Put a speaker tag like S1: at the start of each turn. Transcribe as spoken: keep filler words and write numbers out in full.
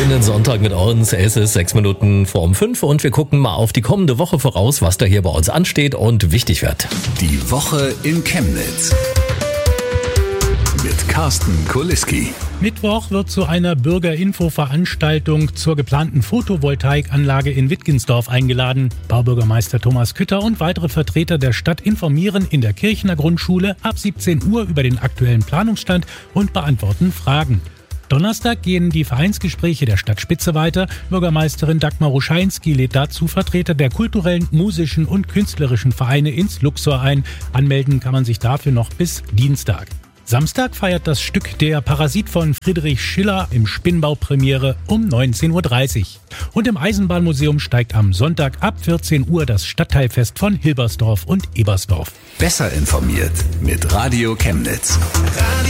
S1: in den Sonntag mit uns. Es ist sechs Minuten vor um fünf und wir gucken mal auf die kommende Woche voraus, was da hier bei uns ansteht und wichtig wird.
S2: Die Woche in Chemnitz. Mit Carsten Kuliski.
S3: Mittwoch wird zu einer Bürgerinfo-Veranstaltung zur geplanten Photovoltaikanlage in Wittgensdorf eingeladen. Baubürgermeister Thomas Kütter und weitere Vertreter der Stadt informieren in der Kirchener Grundschule ab siebzehn Uhr über den aktuellen Planungsstand und beantworten Fragen. Donnerstag gehen die Vereinsgespräche der Stadtspitze weiter. Bürgermeisterin Dagmar Ruscheinski lädt dazu Vertreter der kulturellen, musischen und künstlerischen Vereine ins Luxor ein. Anmelden kann man sich dafür noch bis Dienstag. Samstag feiert das Stück Der Parasit von Friedrich Schiller im Spinnbau Premiere um neunzehn Uhr dreißig. Und im Eisenbahnmuseum steigt am Sonntag ab vierzehn Uhr das Stadtteilfest von Hilbersdorf und Ebersdorf.
S2: Besser informiert mit Radio Chemnitz.